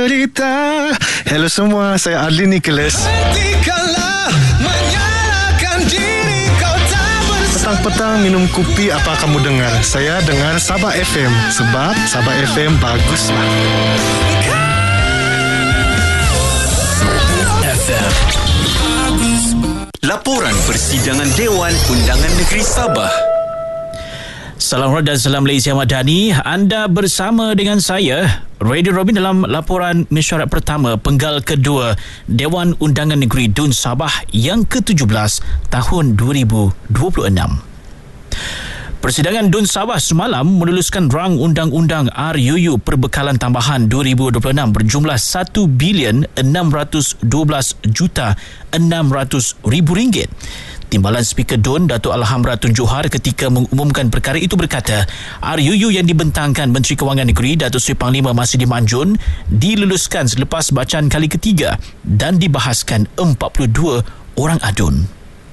cerita. Hello semua, saya Adlin Nicholas. Petang-petang minum kopi, apa kamu dengar? Saya dengar Sabah FM. Sebab Sabah FM baguslah. Laporan Persidangan Dewan Undangan Negeri Sabah. Salam dan salam Malaysia Madani. Anda bersama dengan saya, Radio Robin, dalam laporan mesyuarat pertama penggal kedua Dewan Undangan Negeri DUN Sabah yang ke-17 tahun 2026. Persidangan DUN Sabah semalam meluluskan rang undang-undang RUU Perbekalan Tambahan 2026 berjumlah RM1,612,600,000. Timbalan Speaker DUN Datuk Alhamra Tun Johar ketika mengumumkan perkara itu berkata, RUU yang dibentangkan Menteri Kewangan Negeri Datuk Seri Panglima Masidi Manjun diluluskan selepas bacaan kali ketiga dan dibahaskan 42 orang adun.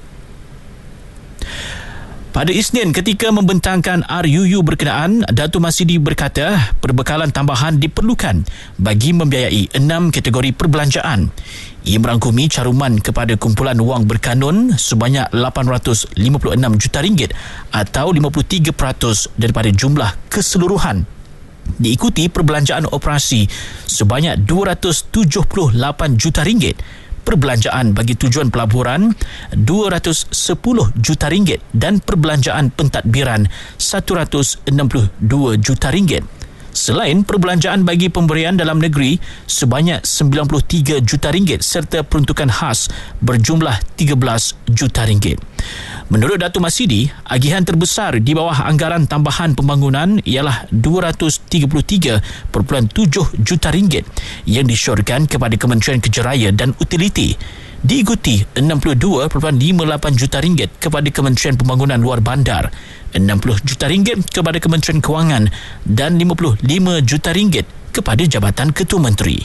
Pada Isnin ketika membentangkan RUU berkenaan, Datuk Masidi berkata perbekalan tambahan diperlukan bagi membiayai 6 kategori perbelanjaan. Ia merangkumi caruman kepada kumpulan wang berkanun sebanyak RM856 juta atau 53% daripada jumlah keseluruhan. Diikuti perbelanjaan operasi sebanyak RM278 juta, perbelanjaan bagi tujuan pelaburan RM210 juta dan perbelanjaan pentadbiran RM162 juta. Selain perbelanjaan bagi pemberian dalam negeri sebanyak RM93 juta serta peruntukan khas berjumlah RM13 juta. Menurut Datuk Masidi, agihan terbesar di bawah anggaran tambahan pembangunan ialah RM233.7 juta yang disyorkan kepada Kementerian Kejerayaan dan Utiliti. Diikuti RM62.58 juta kepada Kementerian Pembangunan Luar Bandar, RM60 juta kepada Kementerian Kewangan dan RM55 juta kepada Jabatan Ketua Menteri.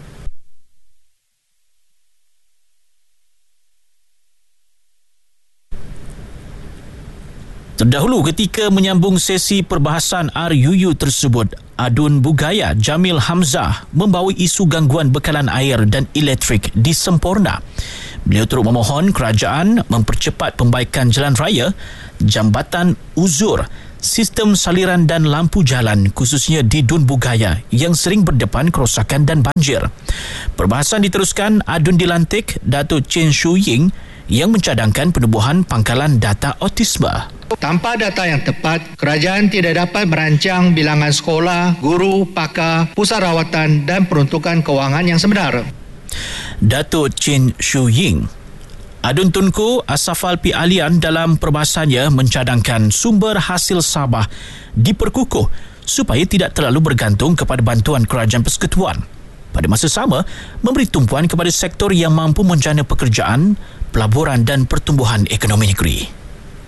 Terdahulu ketika menyambung sesi perbahasan RUU tersebut, Adun Bugaya Jamil Hamzah membawa isu gangguan bekalan air dan elektrik di Semporna. Beliau turut memohon kerajaan mempercepat pembaikan jalan raya, jambatan uzur, sistem saliran dan lampu jalan khususnya di Dun Bugaya yang sering berdepan kerosakan dan banjir. Perbahasan diteruskan Adun dilantik Datuk Chen Shu Ying yang mencadangkan penubuhan pangkalan data autisme. Tanpa data yang tepat, kerajaan tidak dapat merancang bilangan sekolah, guru, pakar, pusat rawatan dan peruntukan kewangan yang sebenar. Datuk Chen Shu Ying. Adun Tunku Asafal P. Alian dalam perbahasannya mencadangkan sumber hasil Sabah diperkukuh supaya tidak terlalu bergantung kepada bantuan kerajaan persekutuan. Pada masa sama, memberi tumpuan kepada sektor yang mampu menjana pekerjaan, pelaburan dan pertumbuhan ekonomi negeri.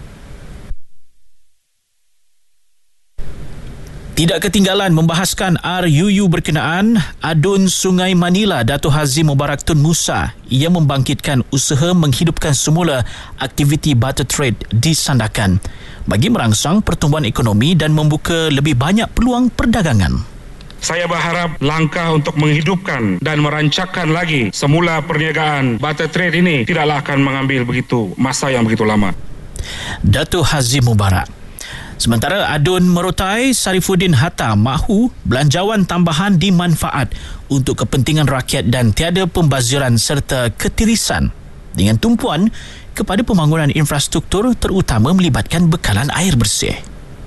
Tidak ketinggalan membahaskan RUU berkenaan, Adun Sungai Manila Datuk Hazi Mubarak Tun Musa yang membangkitkan usaha menghidupkan semula aktiviti barter trade di Sandakan bagi merangsang pertumbuhan ekonomi dan membuka lebih banyak peluang perdagangan. Saya berharap langkah untuk menghidupkan dan merancangkan lagi semula perniagaan barter trade ini tidaklah akan mengambil begitu masa yang begitu lama. Datuk Hazi Mubarak. Sementara Adun Merotai Sarifuddin Hatta mahu belanjawan tambahan dimanfaat untuk kepentingan rakyat dan tiada pembaziran serta ketirisan dengan tumpuan kepada pembangunan infrastruktur terutama melibatkan bekalan air bersih.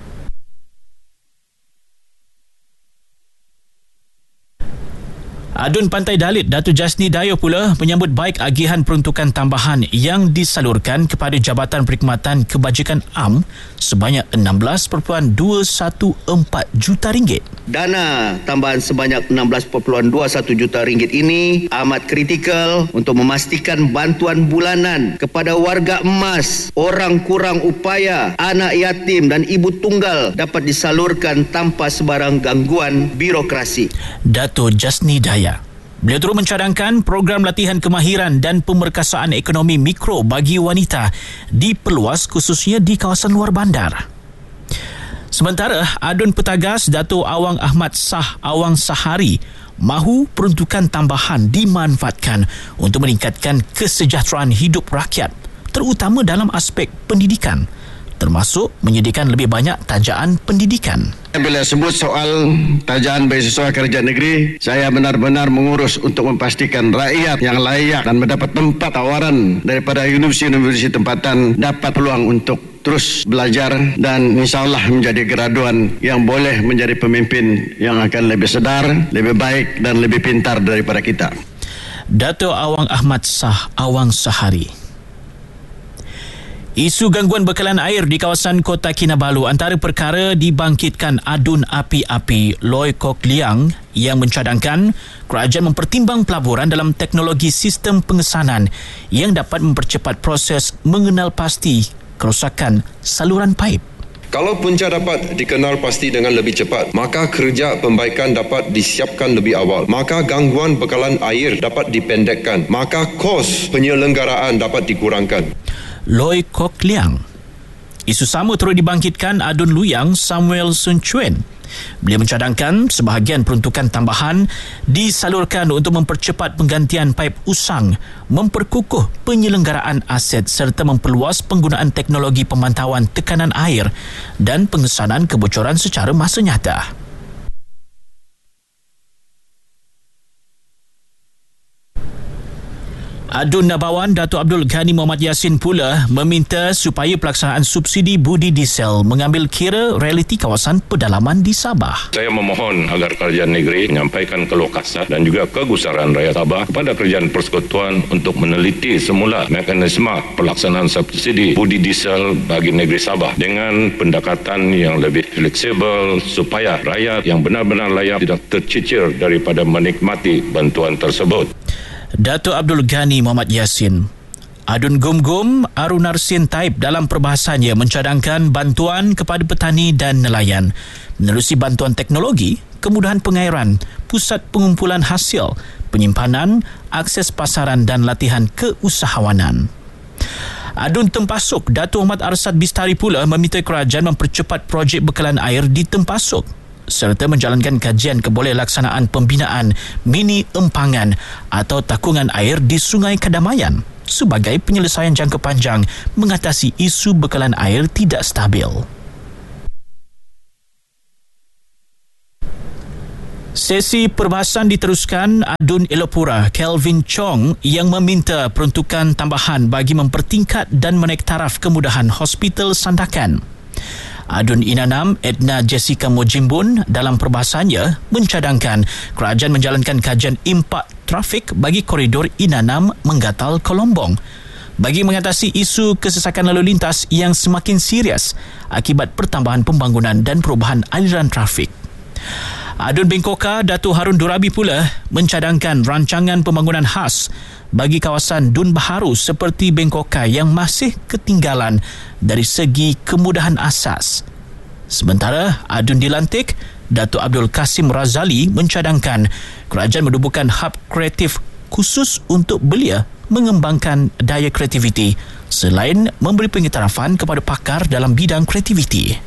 Adun Pantai Dalit Datuk Jasni Dayo pula menyambut baik agihan peruntukan tambahan yang disalurkan kepada Jabatan Perkhidmatan Kebajikan Am sebanyak RM16.214 juta. Dana tambahan sebanyak RM16.21 juta ini amat kritikal untuk memastikan bantuan bulanan kepada warga emas, orang kurang upaya, anak yatim dan ibu tunggal dapat disalurkan tanpa sebarang gangguan birokrasi. Datuk Jasni Daya. Beliau turut mencadangkan program latihan kemahiran dan pemerkasaan ekonomi mikro bagi wanita diperluas khususnya di kawasan luar bandar. Sementara Adun Petagas Datuk Awang Ahmad Sah Awang Sahari mahu peruntukan tambahan dimanfaatkan untuk meningkatkan kesejahteraan hidup rakyat, terutama dalam aspek pendidikan, termasuk menyediakan lebih banyak tajaan pendidikan. Bila sebut soal tajaan beasiswa kerja negeri, saya benar-benar mengurus untuk memastikan rakyat yang layak dan mendapat tempat tawaran daripada universiti-universiti tempatan dapat peluang untuk terus belajar dan insyaAllah menjadi graduan yang boleh menjadi pemimpin yang akan lebih sedar, lebih baik dan lebih pintar daripada kita. Dato' Awang Ahmad Shah Awang Sahari. Isu gangguan bekalan air di kawasan Kota Kinabalu antara perkara dibangkitkan adun api-api Loy Kok Liang yang mencadangkan kerajaan mempertimbang pelaburan dalam teknologi sistem pengesanan yang dapat mempercepat proses mengenal pasti kerosakan saluran paip. Kalau punca dapat dikenal pasti dengan lebih cepat, maka kerja pembaikan dapat disiapkan lebih awal. Maka gangguan bekalan air dapat dipendekkan. Maka kos penyelenggaraan dapat dikurangkan. Loy Kok Liang. Isu sama terus dibangkitkan adun Luyang Samuel Sun Chuen. Beliau mencadangkan sebahagian peruntukan tambahan disalurkan untuk mempercepat penggantian paip usang, memperkukuh penyelenggaraan aset serta memperluas penggunaan teknologi pemantauan tekanan air dan pengesanan kebocoran secara masa nyata. Adun Nabawan Dato' Abdul Ghani Mohamad Yassin pula meminta supaya pelaksanaan subsidi budi diesel mengambil kira realiti kawasan pedalaman di Sabah. Saya memohon agar kerajaan negeri menyampaikan keluh kesah dan juga kegusaran rakyat Sabah kepada kerajaan persekutuan untuk meneliti semula mekanisme pelaksanaan subsidi budi diesel bagi negeri Sabah dengan pendekatan yang lebih fleksibel supaya rakyat yang benar-benar layak tidak tercicir daripada menikmati bantuan tersebut. Dato' Abdul Ghani Mohamad Yassin. Adun Gum-Gum Arunarsin Taib dalam perbahasannya mencadangkan bantuan kepada petani dan nelayan menerusi bantuan teknologi, kemudahan pengairan, pusat pengumpulan hasil, penyimpanan, akses pasaran dan latihan keusahawanan. Adun Tempasuk Dato' Ahmad Arsad Bistari pula meminta kerajaan mempercepat projek bekalan air di Tempasuk serta menjalankan kajian keboleh laksanaan pembinaan mini empangan atau takungan air di Sungai Kadamayan sebagai penyelesaian jangka panjang mengatasi isu bekalan air tidak stabil. Sesi perbahasan diteruskan adun Elopura Kelvin Chong yang meminta peruntukan tambahan bagi mempertingkat dan menaik taraf kemudahan Hospital Sandakan. Adun Inanam Edna Jessica Mojimbun dalam perbahasannya mencadangkan kerajaan menjalankan kajian impak trafik bagi koridor Inanam Menggatal Kolombong bagi mengatasi isu kesesakan lalu lintas yang semakin serius akibat pertambahan pembangunan dan perubahan aliran trafik. Adun Bengkoka Dato' Harun Durabi pula mencadangkan rancangan pembangunan khas bagi kawasan Dun Baharu seperti Bengkoka yang masih ketinggalan dari segi kemudahan asas. Sementara Adun Dilantik Dato' Abdul Kasim Razali mencadangkan kerajaan menubuhkan hub kreatif khusus untuk belia mengembangkan daya kreativiti selain memberi pengiktirafan kepada pakar dalam bidang kreativiti.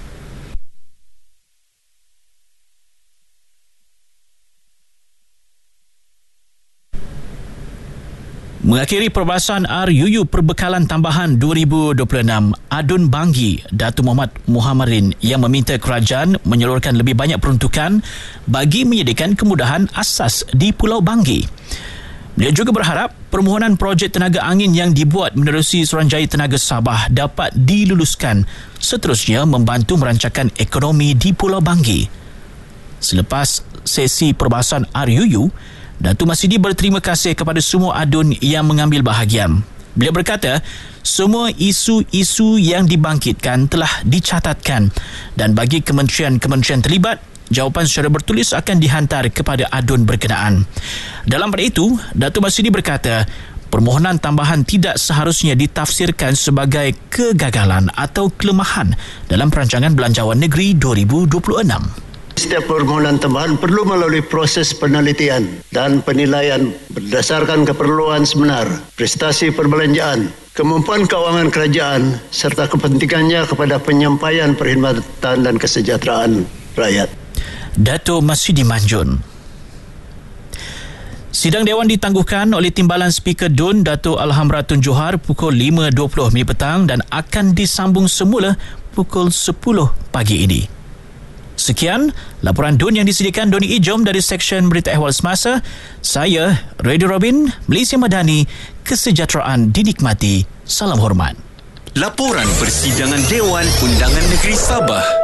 Mengakhiri perbahasan RUU Perbekalan Tambahan 2026, Adun Banggi Datuk Muhammad Muhammadin yang meminta kerajaan menyalurkan lebih banyak peruntukan bagi menyediakan kemudahan asas di Pulau Banggi. Dia juga berharap permohonan projek tenaga angin yang dibuat menerusi Suruhanjaya Tenaga Sabah dapat diluluskan, seterusnya membantu merancakan ekonomi di Pulau Banggi. Selepas sesi perbahasan RUU, Datuk Masidi berterima kasih kepada semua adun yang mengambil bahagian. Beliau berkata, semua isu-isu yang dibangkitkan telah dicatatkan dan bagi kementerian-kementerian terlibat, jawapan secara bertulis akan dihantar kepada adun berkenaan. Dalam pada itu, Datuk Masidi berkata, permohonan tambahan tidak seharusnya ditafsirkan sebagai kegagalan atau kelemahan dalam perancangan belanjawan negeri 2026. Setiap permohonan tambahan perlu melalui proses penelitian dan penilaian berdasarkan keperluan sebenar, prestasi perbelanjaan, kemampuan kewangan kerajaan serta kepentingannya kepada penyampaian perkhidmatan dan kesejahteraan rakyat. Dato' Masidi Manjun. Sidang Dewan ditangguhkan oleh Timbalan Speaker DUN Datuk Alhamra Tun Johar pukul 5.20 petang dan akan disambung semula pukul 10 pagi ini. Sekian laporan DUN yang disediakan Doni Ijom dari Seksyen Berita Ehwal Semasa. Saya, Radio Robin, Malaysia Madani, kesejahteraan dinikmati. Salam hormat. Laporan Persidangan Dewan Undangan Negeri Sabah.